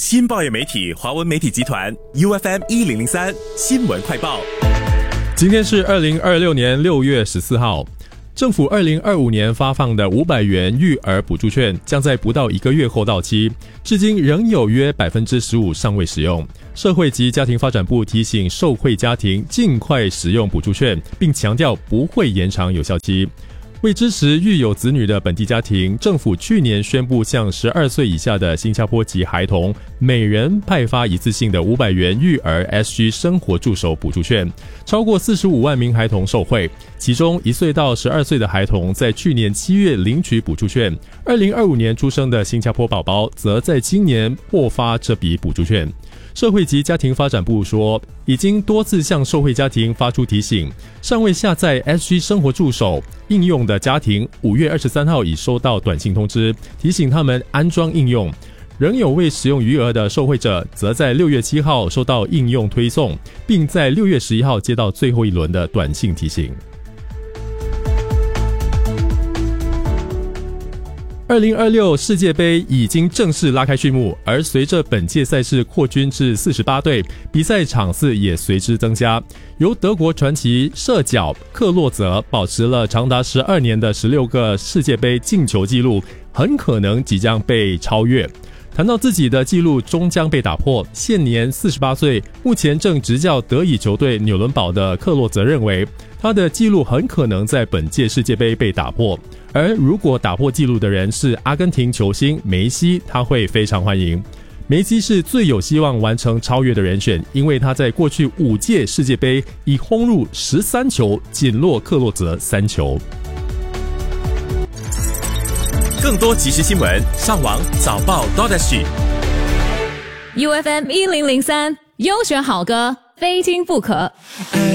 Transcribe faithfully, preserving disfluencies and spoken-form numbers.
新报业媒体华文媒体集团 U F M 一零零三新闻快报。 今天是二零二六年六月十四号。政府二零二五年发放的五百元育儿补助券将在不到一个月后到期，至今仍有约 百分之十五 尚未使用。社会及家庭发展部提醒受惠家庭尽快使用补助券，并强调不会延长有效期。为支持育有子女的本地家庭，政府去年宣布向十二岁以下的新加坡籍孩童每人派发一次性的五百元育儿 S G 生活助手补助券，超过四十五万名孩童受惠。其中一岁到十二岁的孩童在去年七月领取补助券，二零二五年出生的新加坡宝宝则在今年获发这笔补助券。社会及家庭发展部说，已经多次向受惠家庭发出提醒，尚未下载 S G 生活助手应用的家庭，五月二十三号已收到短信通知，提醒他们安装应用。仍有未使用余额的受惠者，则在六月七号收到应用推送，并在六月十一号接到最后一轮的短信提醒。二零二六世界杯已经正式拉开序幕，而随着本届赛事扩军至四十八队，比赛场次也随之增加。由德国传奇射脚克洛泽保持了长达十二年的十六个世界杯进球纪录，很可能即将被超越。谈到自己的纪录终将被打破，现年四十八岁，目前正执教德乙球队纽伦堡的克洛泽认为，他的纪录很可能在本届世界杯被打破。而如果打破纪录的人是阿根廷球星梅西，他会非常欢迎。梅西是最有希望完成超越的人选，因为他在过去五届世界杯已轰入十三球，仅落克洛泽三球。 更多即时新闻，上网早报 .sg。 U F M 一零零三优选好歌，非听不可。